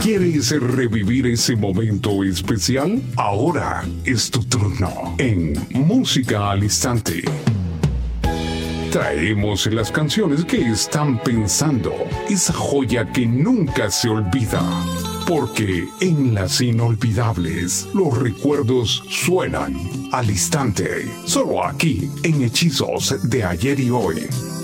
¿Quieres revivir ese momento especial? Ahora es tu turno en Música al Instante. Traemos las canciones que están pensando, esa joya que nunca se olvida. Porque en las inolvidables, los recuerdos suenan al instante. Solo aquí, en Hechizos de Ayer y Hoy.